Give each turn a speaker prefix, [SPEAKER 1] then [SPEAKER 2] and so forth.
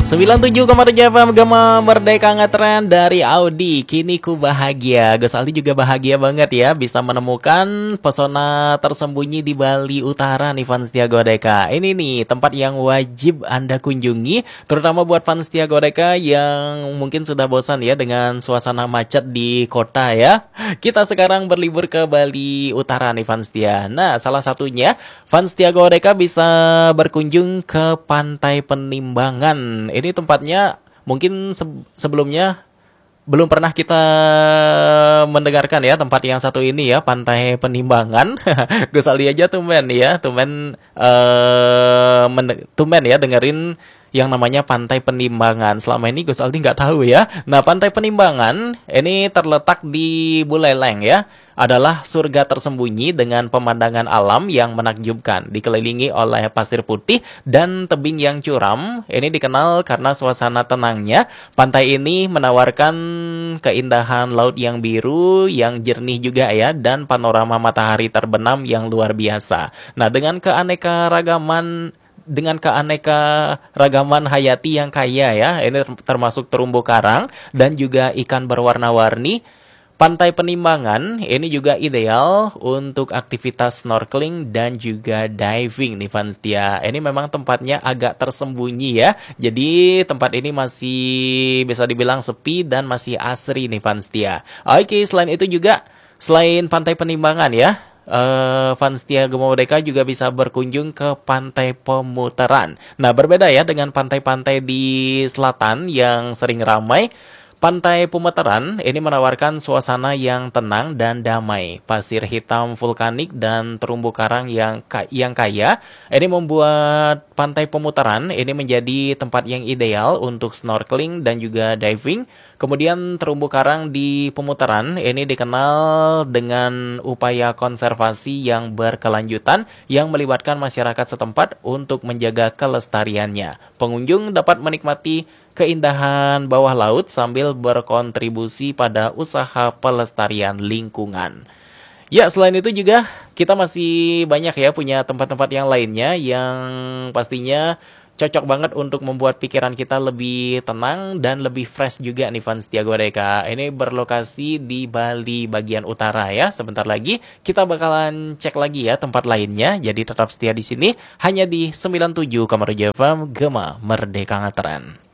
[SPEAKER 1] 97,7 FM Gema Merdeka Ngetren dari Audi. Kini ku bahagia. Gus Aldi juga bahagia banget ya bisa menemukan pesona tersembunyi di Bali Utara nih fans Setia Godeka. Ini nih tempat yang wajib Anda kunjungi, terutama buat fans Setia Godeka yang mungkin sudah bosan ya dengan suasana macet di kota ya. Kita sekarang berlibur ke Bali Utara nih fans Setia. Nah, salah satunya fans Setia Godeka bisa berkunjung ke Pantai Penimbangan. Ini tempatnya mungkin sebelumnya belum pernah kita mendengarkan ya tempat yang satu ini ya, Pantai Penimbangan. Gus Aldi aja tumben ya dengerin yang namanya Pantai Penimbangan. Selama ini Gus Aldi nggak tahu ya. Nah, Pantai Penimbangan ini terletak di Buleleng ya. Adalah surga tersembunyi dengan pemandangan alam yang menakjubkan, dikelilingi oleh pasir putih dan tebing yang curam. Ini dikenal karena suasana tenangnya. Pantai ini menawarkan keindahan laut yang biru, yang jernih juga ya, dan panorama matahari terbenam yang luar biasa. Nah, dengan keanekaragaman hayati yang kaya ya, ini termasuk terumbu karang dan juga ikan berwarna-warni. Pantai Penimbangan ini juga ideal untuk aktivitas snorkeling dan juga diving nih fans Setia. Ini memang tempatnya agak tersembunyi ya. Jadi tempat ini masih bisa dibilang sepi dan masih asri nih fans Setia. Oke, selain itu juga selain Pantai Penimbangan ya, fans Setia Gema Merdeka juga bisa berkunjung ke Pantai Pemutaran. Nah, berbeda ya dengan pantai-pantai di selatan yang sering ramai. Pantai Pemutaran ini menawarkan suasana yang tenang dan damai. Pasir hitam vulkanik dan terumbu karang yang kaya. Ini membuat Pantai Pemutaran ini menjadi tempat yang ideal untuk snorkeling dan juga diving. Kemudian terumbu karang di Pemutaran ini dikenal dengan upaya konservasi yang berkelanjutan yang melibatkan masyarakat setempat untuk menjaga kelestariannya. Pengunjung dapat menikmati keindahan bawah laut sambil berkontribusi pada usaha pelestarian lingkungan. Ya, selain itu juga kita masih banyak ya punya tempat-tempat yang lainnya yang pastinya cocok banget untuk membuat pikiran kita lebih tenang dan lebih fresh juga nih fans Setia Godeka. Ini berlokasi di Bali bagian utara ya. Sebentar lagi kita bakalan cek lagi ya tempat lainnya. Jadi tetap setia di sini hanya di 97,7 FM Gema Merdeka Ngetren.